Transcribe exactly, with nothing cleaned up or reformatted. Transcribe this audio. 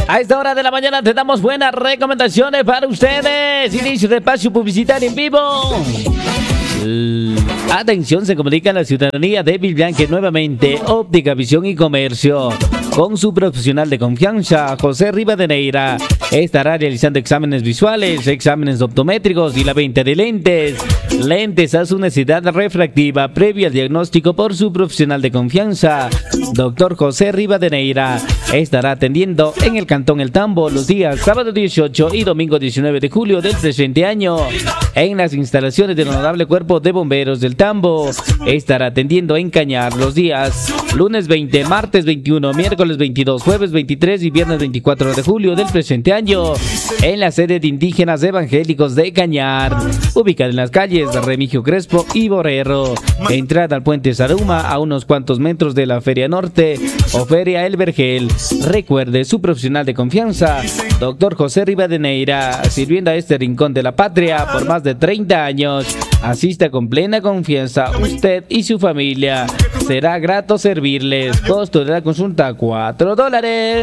A esta hora de la mañana te damos buenas recomendaciones para ustedes. Inicio de espacio publicitario en vivo. Atención, se comunica a la ciudadanía de Villblanque nuevamente. Óptica, Visión y Comercio. Con su profesional de confianza, José Rivadeneira, estará realizando exámenes visuales, exámenes optométricos y la venta de lentes. Lentes a su necesidad refractiva, previo al diagnóstico por su profesional de confianza. Doctor José Rivadeneira estará atendiendo en el Cantón El Tambo los días sábado dieciocho y domingo diecinueve de julio del presente año. En las instalaciones del Honorable Cuerpo de Bomberos del Tambo. Estará atendiendo en Cañar los días lunes veinte, martes veintiuno, miércoles veintidós, jueves veintitrés y viernes veinticuatro de julio del presente año en la sede de Indígenas Evangélicos de Cañar, ubicada en las calles Remigio Crespo y Borrero. Entrada al Puente Saruma a unos cuantos metros de la Feria Norte o Feria El Vergel. Recuerde, su profesional de confianza, Doctor José Rivadeneira, sirviendo a este rincón de la patria por más de treinta años. Asista con plena confianza usted y su familia. Será grato servirles. Costo de la consulta cuatro dólares.